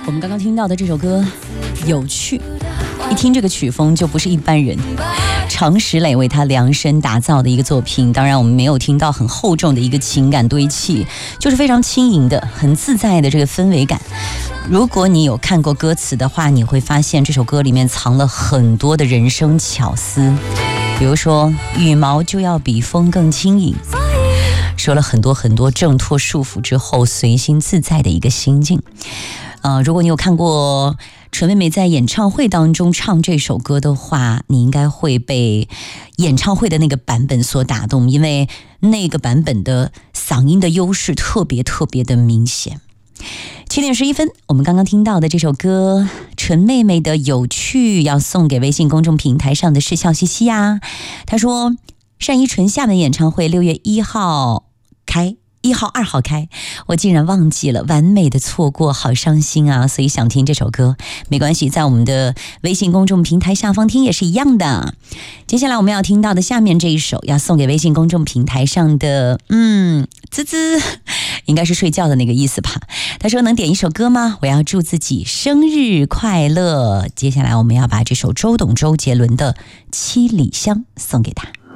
我们刚刚听到的这首歌有趣，一听这个曲风就不是一般人，常石磊为他量身打造的一个作品。当然我们没有听到很厚重的一个情感堆砌，就是非常轻盈的很自在的这个氛围感。如果你有看过歌词的话，你会发现这首歌里面藏了很多的人生巧思，比如说羽毛就要比风更轻盈，说了很多很多挣脱束缚之后随心自在的一个心境。如果你有看过纯妹妹在演唱会当中唱这首歌的话，你应该会被演唱会的那个版本所打动，因为那个版本的嗓音的优势特别特别的明显。7点11分，我们刚刚听到的这首歌纯妹妹的有趣，要送给微信公众平台上的是笑嘻嘻啊。他说单依纯厦门演唱会6月1号开，1号2号开，我竟然忘记了，完美的错过，好伤心啊！所以想听这首歌，没关系，在我们的微信公众平台下方听也是一样的。接下来我们要听到的下面这一首，要送给微信公众平台上的滋滋，应该是睡觉的那个意思吧。他说能点一首歌吗？我要祝自己生日快乐。接下来我们要把这首周杰伦的《七里香》送给他。